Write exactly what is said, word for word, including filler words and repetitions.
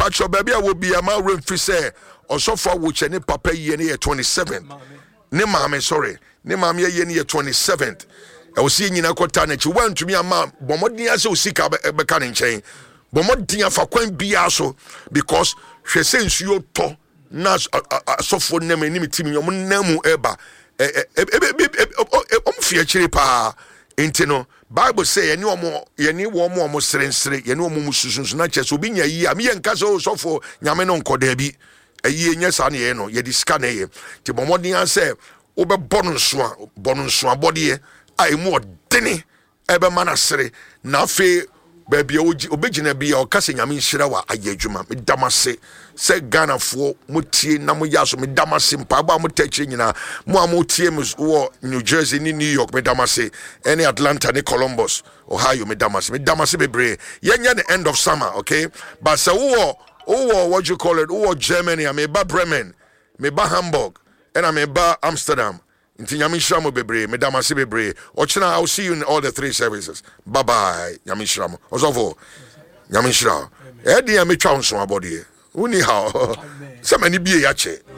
Pacho baby will be a man room say or so far which any papa year twenty-seventh. Ne mama sorry. Ne mama year twenty-seventh. I was seeing in a quarter and she went to me a man, Bomodia so sick a becanning chain. Bomodia for Quen Biaso because she sends you to Nas a soft for name and limiting your name eba. Um fear chiripa. Intino Bible say any more any one more srense ye no mu susun na che so bi nya yi a me yanka so so for nyame no nkoda bi ayi nya sa ne no ye diska na ye ti bomodin an say wo be bonu so a bonu so abode a emu odene ebe manasere na fe ba bia obegina bia o kase nyame nhira wa ayadwuma me damase se Ghana fo mutie na mo yaso me damase mpa ba mo tachi nyina mo amotie mo wo New Jersey ni New York me damase any Atlanta ni Columbus Ohio me damase me damase bebre yenya the end of summer okay but se wo wo what you call it wo Germany me ba Bremen me ba Hamburg and me ba Amsterdam Inti Nyamishamo bebre, me damase bebre. Ochina, I'll see you in all the three services. Bye bye, Nyamishamo. Osofo, Nyamishra. Edi ya me chance my body. Uni how? Some any be yache.